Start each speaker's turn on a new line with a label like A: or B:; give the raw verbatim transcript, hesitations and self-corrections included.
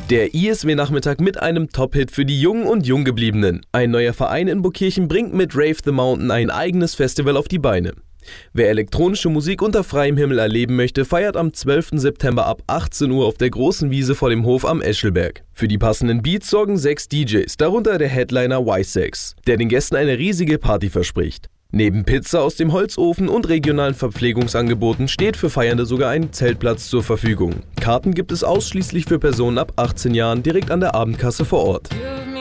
A: Der I S W-Nachmittag mit einem Top-Hit für die Jungen und Junggebliebenen. Ein neuer Verein in Burgkirchen bringt mit Rave the Mountain ein eigenes Festival auf die Beine. Wer elektronische Musik unter freiem Himmel erleben möchte, feiert am zwölften September ab achtzehn Uhr auf der großen Wiese vor dem Hof am Eschelberg. Für die passenden Beats sorgen sechs D Js, darunter der Headliner Y sechs, der den Gästen eine riesige Party verspricht. Neben Pizza aus dem Holzofen und regionalen Verpflegungsangeboten steht für Feiernde sogar ein Zeltplatz zur Verfügung. Karten gibt es ausschließlich für Personen ab achtzehn Jahren direkt an der Abendkasse vor Ort.